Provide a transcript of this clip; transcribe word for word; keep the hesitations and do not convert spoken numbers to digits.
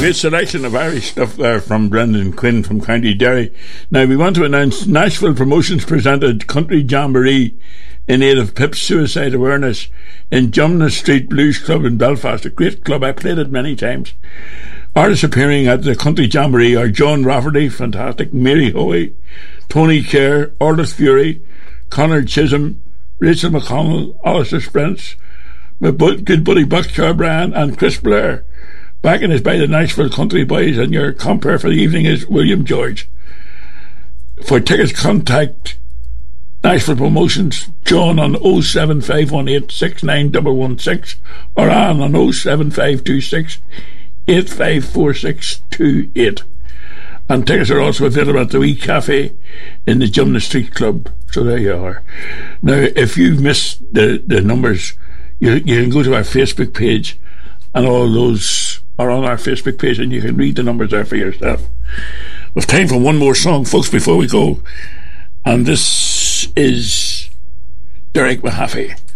great selection of Irish stuff there from Brendan Quinn from County Derry. Now we want to announce Nashville Promotions presented Country Jamboree in aid of Pip's suicide awareness in Jumna Street Blues Club in Belfast. A great club, I played it many times. Artists appearing at the Country Jamboree are John Rafferty, fantastic, Mary Hoey, Tony Kerr, Ordis Fury, Conor Chisholm, Rachel McConnell, Alistair Spence, my good buddy Buckshire Bryan and Chris Blair. Backing is by the Nashville Country Boys, and your compere for the evening is William George. For tickets, contact Nashville Promotions, John on oh seven five one eight six nine one one six or Anne on oh seven five two six eight five four six two eight. And tickets are also available at the Wee Cafe in the Jumna Street Club. So there you are. Now, if you've missed the, the numbers, you, you can go to our Facebook page, and all those are on our Facebook page, and you can read the numbers there for yourself. We've time for one more song, folks, before we go. And this is Derek Mahaffey.